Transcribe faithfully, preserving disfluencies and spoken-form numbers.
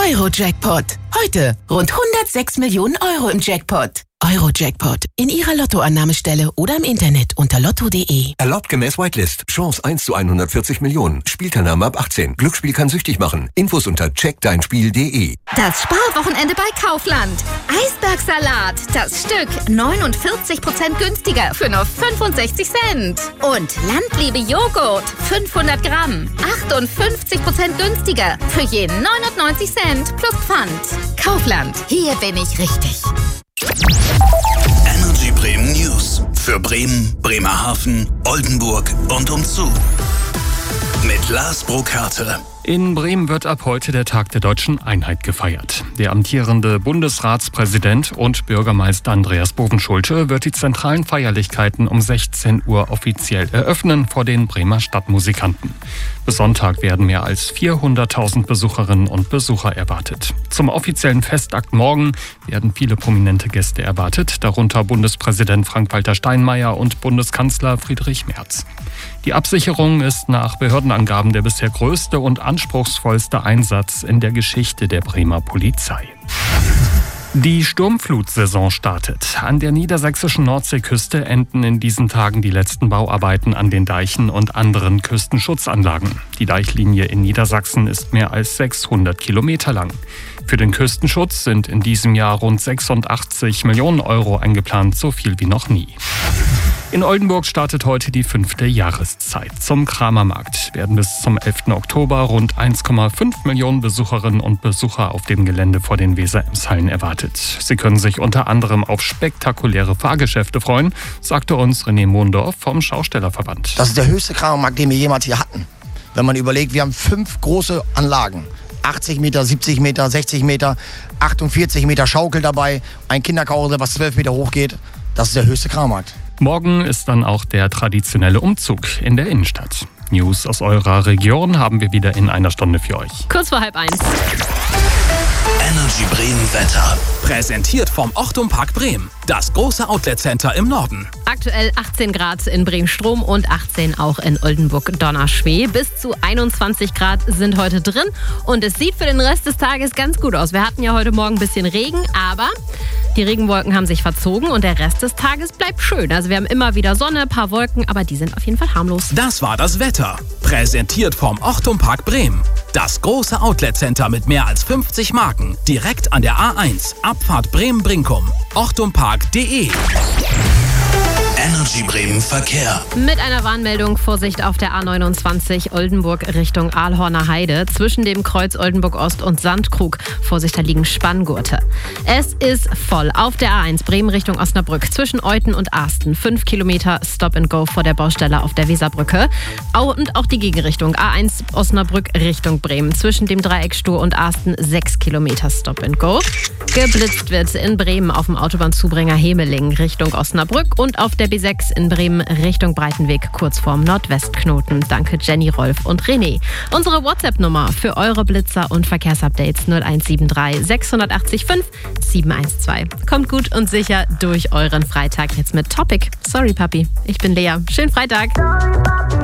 Euro-Jackpot. Heute rund hundertsechs Millionen Euro im Jackpot. Euro-Jackpot. In Ihrer Lottoannahmestelle oder im Internet unter lotto punkt de. Erlaubt gemäß Whitelist. Chance eins zu hundertvierzig Millionen. Spielteilnahme ab achtzehn. Glücksspiel kann süchtig machen. Infos unter check dein spiel punkt de. Das Sparwochenende bei Kaufland. Eisbergsalat. Das Stück neunundvierzig Prozent günstiger für nur fünfundsechzig Cent. Und Landliebe Joghurt. fünfhundert Gramm. achtundfünfzig Prozent günstiger für jeden neunundneunzig Cent plus Pfand. Kaufland. Hier bin ich richtig. Energy Bremen News. Für Bremen, Bremerhaven, Oldenburg und umzu. Mit Lars Burkhardt. In Bremen wird ab heute der Tag der Deutschen Einheit gefeiert. Der amtierende Bundesratspräsident und Bürgermeister Andreas Bovenschulte wird die zentralen Feierlichkeiten um sechzehn Uhr offiziell eröffnen vor den Bremer Stadtmusikanten. Bis Sonntag werden mehr als vierhunderttausend Besucherinnen und Besucher erwartet. Zum offiziellen Festakt morgen werden viele prominente Gäste erwartet, darunter Bundespräsident Frank-Walter Steinmeier und Bundeskanzler Friedrich Merz. Die Absicherung ist nach Behördenangaben der bisher größte und anspruchsvollste Einsatz in der Geschichte der Bremer Polizei. Die Sturmflutsaison startet. An der niedersächsischen Nordseeküste enden in diesen Tagen die letzten Bauarbeiten an den Deichen und anderen Küstenschutzanlagen. Die Deichlinie in Niedersachsen ist mehr als sechshundert Kilometer lang. Für den Küstenschutz sind in diesem Jahr rund sechsundachtzig Millionen Euro eingeplant, so viel wie noch nie. In Oldenburg startet heute die fünfte Jahreszeit. Zum Kramermarkt werden bis zum elften Oktober rund eins Komma fünf Millionen Besucherinnen und Besucher auf dem Gelände vor den Weser-Ems-Hallen erwartet. Sie können sich unter anderem auf spektakuläre Fahrgeschäfte freuen, sagte uns René Mondorf vom Schaustellerverband. Das ist der höchste Kramermarkt, den wir jemals hier hatten. Wenn man überlegt, wir haben fünf große Anlagen. achtzig Meter, siebzig Meter, sechzig Meter, achtundvierzig Meter Schaukel dabei, ein Kinderkarussell, was zwölf Meter hoch geht. Das ist der höchste Kramermarkt. Morgen ist dann auch der traditionelle Umzug in der Innenstadt. News aus eurer Region haben wir wieder in einer Stunde für euch. Kurz vor halb eins. Energy Bremen Wetter. Präsentiert vom Ochtum Park Bremen. Das große Outlet-Center im Norden. Aktuell achtzehn Grad in Bremen-Strom und achtzehn auch in Oldenburg-Donnerschwee. Bis zu einundzwanzig Grad sind heute drin und es sieht für den Rest des Tages ganz gut aus. Wir hatten ja heute Morgen ein bisschen Regen, aber die Regenwolken haben sich verzogen und der Rest des Tages bleibt schön. Also wir haben immer wieder Sonne, ein paar Wolken, aber die sind auf jeden Fall harmlos. Das war das Wetter. Präsentiert vom Ochtum Park Bremen. Das große Outlet-Center mit mehr als fünfzig Marken. Direkt an der A eins. Abfahrt Bremen-Brinkum. ochtumpark punkt de. Energy Bremen Verkehr. Mit einer Warnmeldung: Vorsicht auf der A neunundzwanzig Oldenburg Richtung Ahlhorner Heide. Zwischen dem Kreuz Oldenburg Ost und Sandkrug. Vorsicht, da liegen Spanngurte. Es ist voll auf der A eins Bremen Richtung Osnabrück. Zwischen Euthen und Arsten. Fünf Kilometer Stop and Go vor der Baustelle auf der Weserbrücke. Und auch die Gegenrichtung. A eins Osnabrück Richtung Bremen. Zwischen dem Dreieck Stur und Arsten. Sechs Kilometer Stop and Go. Geblitzt wird in Bremen auf dem Autobahnzubringer Hemeling Richtung Osnabrück und auf der B sechs in Bremen Richtung Breitenweg kurz vorm Nordwestknoten. Danke Jenny, Rolf und René. Unsere WhatsApp-Nummer für eure Blitzer und Verkehrsupdates null eins sieben drei sechs acht fünf sieben eins zwei. Kommt gut und sicher durch euren Freitag jetzt mit Topic. Sorry Papi, ich bin Lea. Schönen Freitag.